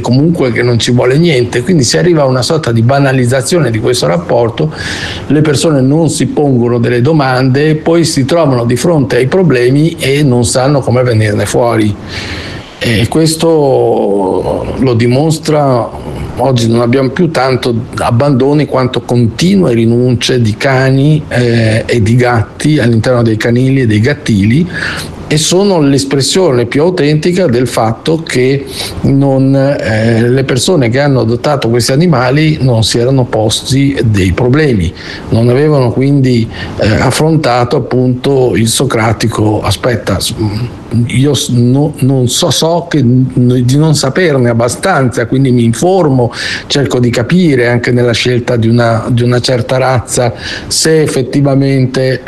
comunque che non ci vuole niente, quindi si arriva a una sorta di banalizzazione di questo rapporto, le persone non si pongono delle domande, poi si trovano di fronte ai problemi e non sanno come venirne fuori. E questo lo dimostra, oggi non abbiamo più tanto abbandoni quanto continue rinunce di cani e di gatti all'interno dei canili e dei gattili, e sono l'espressione più autentica del fatto che le persone che hanno adottato questi animali non si erano posti dei problemi, non avevano quindi affrontato appunto il socratico aspetta, io so che di non saperne abbastanza, quindi mi informo, cerco di capire anche nella scelta di una certa razza se effettivamente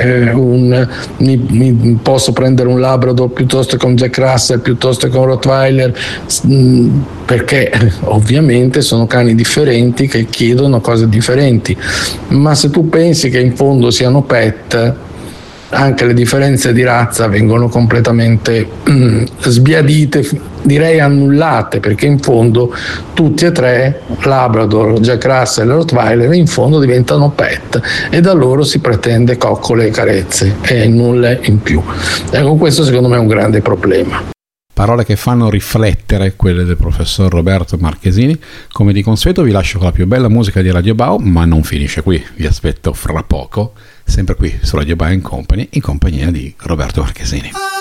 mi posso prendere un Labrador piuttosto che un Jack Russell, piuttosto che un Rottweiler, perché ovviamente sono cani differenti che chiedono cose differenti. Ma se tu pensi che in fondo siano pet, anche le differenze di razza vengono completamente sbiadite, direi annullate, perché in fondo tutti e tre, Labrador, Jack Russell e Rottweiler, in fondo diventano pet e da loro si pretende coccole e carezze e nulla in più. Ecco, questo secondo me è un grande problema. Parole che fanno riflettere, quelle del professor Roberto Marchesini. Come di consueto vi lascio con la più bella musica di Radio Bao, ma non finisce qui, vi aspetto fra poco, sempre qui su Radio Bao in Company, in compagnia di Roberto Marchesini.